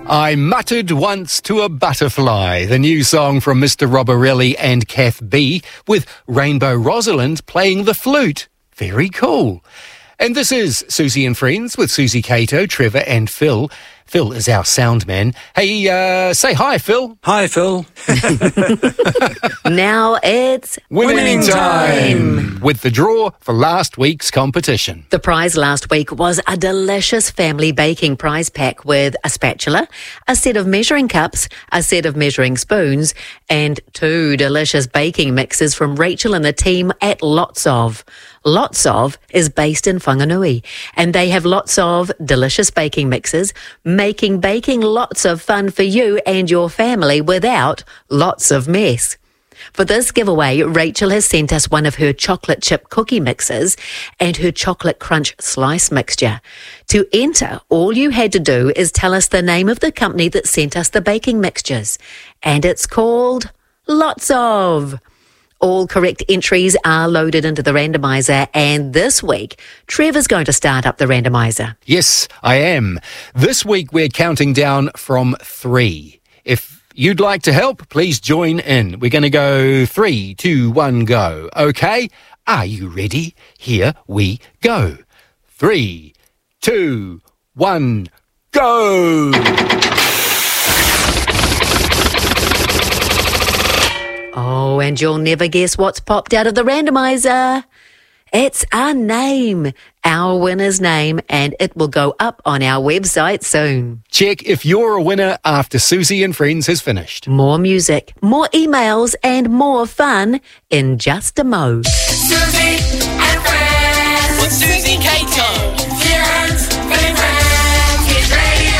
I Muttered Once to a Butterfly, the new song from Mr. Roborelli and Kath B, with Rainbow Rosalind playing the flute. Very cool. And this is Susie and Friends with Susie Cato, Trevor and Phil. Phil is our sound man. Hey, say hi, Phil. Hi, Phil. Now it's Winning time! With the draw for last week's competition. The prize last week was a delicious family baking prize pack with a spatula, a set of measuring cups, a set of measuring spoons, and 2 delicious baking mixes from Rachel and the team at Lots Of. Lots Of is based in Whanganui, and they have lots of delicious baking mixes, making baking lots of fun for you and your family without lots of mess. For this giveaway, Rachel has sent us one of her chocolate chip cookie mixes and her chocolate crunch slice mixture. To enter, all you had to do is tell us the name of the company that sent us the baking mixtures, and it's called Lots Of. All correct entries are loaded into the randomizer, and this week, Trevor's going to start up the randomizer. Yes, I am. This week we're counting down from 3. If you'd like to help, please join in. We're going to go 3, 2, 1, go. Okay? Are you ready? Here we go. 3, 2, 1, go! Oh, and you'll never guess what's popped out of the randomizer. It's our name, our winner's name, and it will go up on our website soon. Check if you're a winner after Susie and Friends has finished. More music, more emails, and more fun in just a mo. Susie and Friends with Susie Cato. Friends, his radio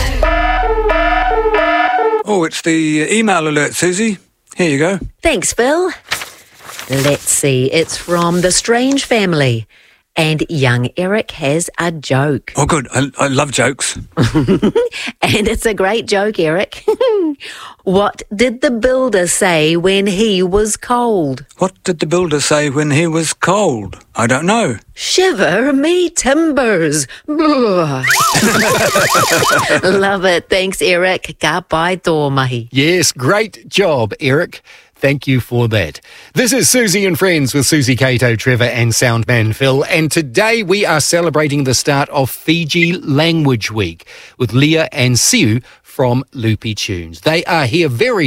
show. Oh, it's the email alert, Susie. Here you go. Thanks, Phil. Let's see, it's from the Strange family. And young Eric has a joke. Oh, good. I love jokes. And it's a great joke, Eric. What did the builder say when he was cold? What did the builder say when he was cold? I don't know. Shiver me timbers. Love it. Thanks, Eric. Ka pai tō mahi. Yes, great job, Eric. Thank you for that. This is Susie and Friends with Susie Cato, Trevor and Soundman Phil. And today we are celebrating the start of Fiji Language Week with Leah and Siu from Loopy Tunes. They are here very